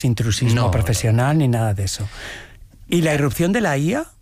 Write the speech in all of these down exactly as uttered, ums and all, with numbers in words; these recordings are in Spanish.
intrusismo no, profesional ni nada de eso. ¿Y la irrupción de la I A?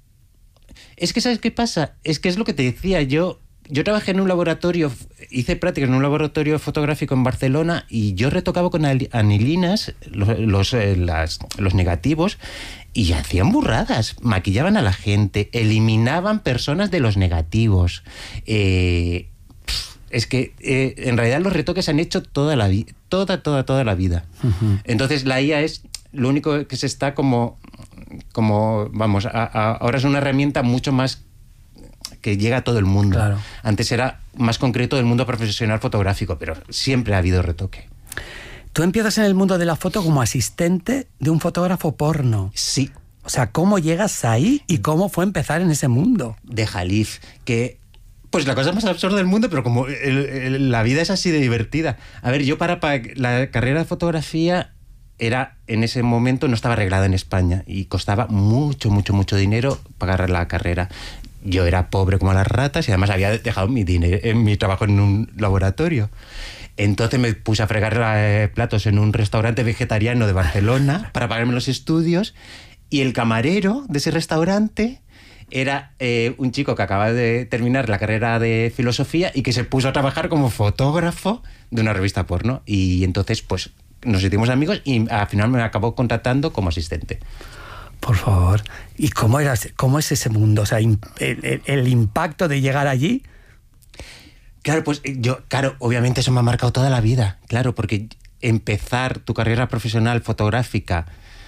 Es que, ¿sabes qué pasa? Es que es lo que te decía, yo... Yo trabajé en un laboratorio, hice prácticas en un laboratorio fotográfico en Barcelona y yo retocaba con anilinas los, los, eh, las, los negativos y hacían burradas, maquillaban a la gente, eliminaban personas de los negativos. Eh, es que eh, en realidad los retoques se han hecho toda la vida, toda, toda, toda la vida. Uh-huh. Entonces la I A es lo único que se está como, como vamos, a, a, ahora es una herramienta mucho más que llega a todo el mundo. Claro. Antes era más concreto del mundo profesional fotográfico, pero siempre ha habido retoque. Tú empiezas en el mundo de la foto como asistente de un fotógrafo porno. Sí. O sea, ¿cómo llegas ahí y cómo fue empezar en ese mundo? De Jalif, que... Pues la cosa más absurda del mundo, pero como el, el, la vida es así de divertida. A ver, yo para, para la carrera de fotografía era, en ese momento no estaba arreglada en España y costaba mucho, mucho, mucho dinero pagar la carrera. Yo era pobre como las ratas y además había dejado mi, dinero, mi trabajo en un laboratorio. Entonces me puse a fregar eh, platos en un restaurante vegetariano de Barcelona para pagarme los estudios y el camarero de ese restaurante era eh, un chico que acababa de terminar la carrera de filosofía y que se puso a trabajar como fotógrafo de una revista porno. Y entonces pues nos hicimos amigos y al final me acabó contratando como asistente. Por favor. ¿Y cómo, era, cómo es ese mundo? O sea, el, el, el impacto de llegar allí. Claro, pues yo, claro, obviamente eso me ha marcado toda la vida. Claro, porque empezar tu carrera profesional fotográfica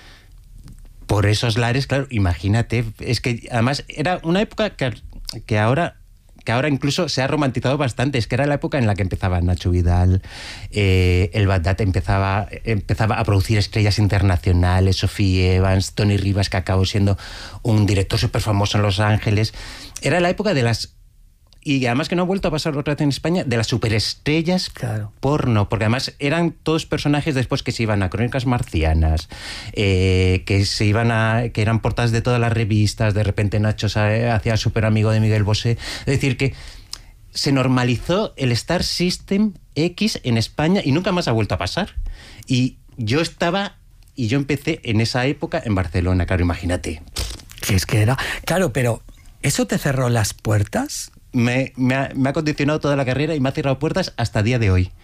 por esos lares, claro, imagínate. Es que además era una época que, que ahora... que ahora incluso se ha romantizado bastante, es que era la época en la que empezaba Nacho Vidal, eh, el Bagdad empezaba, empezaba a producir estrellas internacionales, Sophie Evans, Tony Rivas, que acabó siendo un director súper famoso en Los Ángeles. Era la época de las... Y además que no ha vuelto a pasar otra vez en España, de las superestrellas claro. porno, porque además eran todos personajes después que se iban a Crónicas Marcianas, eh, que se iban a, que eran portadas de todas las revistas, de repente Nacho se hacía súper amigo de Miguel Bosé. Es decir, que se normalizó el Star System X en España y nunca más ha vuelto a pasar. Y yo estaba, y yo empecé en esa época en Barcelona, claro, imagínate. Que es que era... Claro, pero ¿eso te cerró las puertas? Me, me, ha, me ha condicionado toda la carrera y me ha cerrado puertas hasta el día de hoy.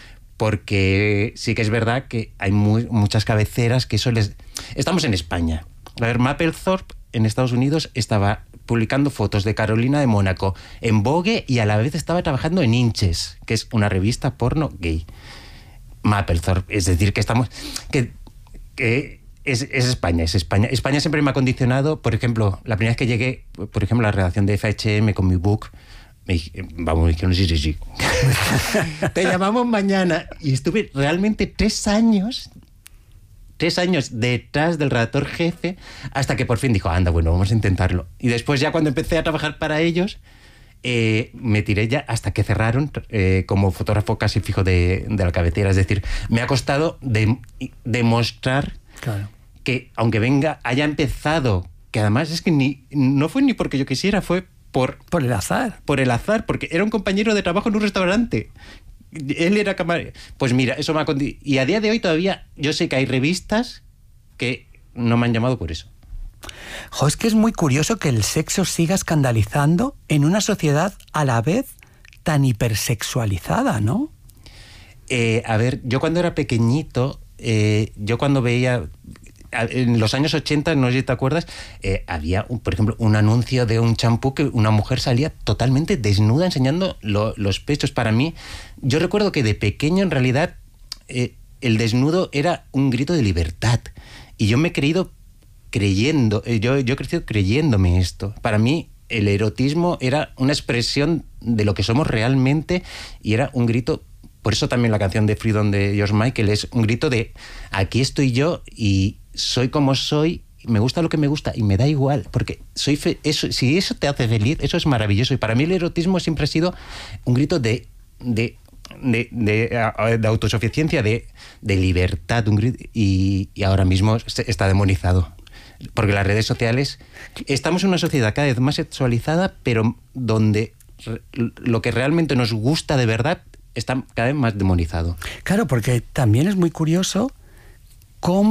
Porque sí que es verdad que hay muy, muchas cabeceras que eso les... Estamos en España. A ver, Mapplethorpe en Estados Unidos estaba publicando fotos de Carolina de Mónaco en Vogue y a la vez estaba trabajando en Inches, que es una revista porno gay. Mapplethorpe, es decir, que estamos... que, que Es, es España, es España. España siempre me ha condicionado, por ejemplo, la primera vez que llegué, por ejemplo, a la redacción de F H M con mi book, me dije, vamos, me dijeron, sí, sí, sí. Te llamamos mañana. Y estuve realmente tres años, tres años detrás del redactor jefe, hasta que por fin dijo, anda, bueno, vamos a intentarlo. Y después ya cuando empecé a trabajar para ellos, eh, me tiré ya hasta que cerraron eh, como fotógrafo casi fijo de, de la cabecera. Es decir, me ha costado de, demostrar... Claro. Que aunque venga, haya empezado, que además es que ni no fue ni porque yo quisiera, fue por... Por el azar. Por el azar, porque era un compañero de trabajo en un restaurante. Él era camarero. Pues mira, eso me ha... Y a día de hoy todavía yo sé que hay revistas que no me han llamado por eso. Jo, es que es muy curioso que el sexo siga escandalizando en una sociedad a la vez tan hipersexualizada, ¿no? Eh, a ver, yo cuando era pequeñito... Eh, yo cuando veía en los años ochenta, no sé si te acuerdas, eh, había, un, por ejemplo, un anuncio de un champú que una mujer salía totalmente desnuda enseñando lo, los pechos. Para mí, yo recuerdo que de pequeño en realidad eh, el desnudo era un grito de libertad y yo me he creído creyendo, eh, yo, yo he crecido creyéndome esto. Para mí el erotismo era una expresión de lo que somos realmente y era un grito. Por eso también la canción de Freedom de George Michael es un grito de aquí estoy yo y soy como soy, me gusta lo que me gusta y me da igual, porque soy fe- eso, si eso te hace feliz, eso es maravilloso. Y para mí el erotismo siempre ha sido un grito de, de, de, de, de autosuficiencia, de, de libertad, un grito, y, y ahora mismo está demonizado. Porque las redes sociales, estamos en una sociedad cada vez más sexualizada, pero donde lo que realmente nos gusta de verdad está cada vez más demonizado. Claro, porque también es muy curioso cómo